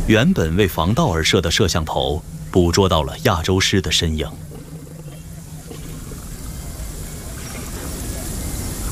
原本为防盗而设的摄像头捕捉到了亚洲狮的身影。